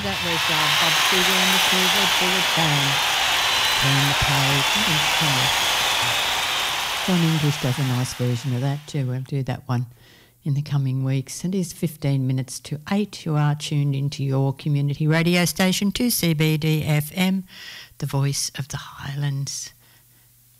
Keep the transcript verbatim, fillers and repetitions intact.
that was uh, Bob Seger and the Silver Bullet Band. Turn the page. John English does a nice version of that too. We'll do that one in the coming weeks. It is fifteen minutes to eight. You are tuned into your community radio station, two C B D F M, the voice of the Highlands.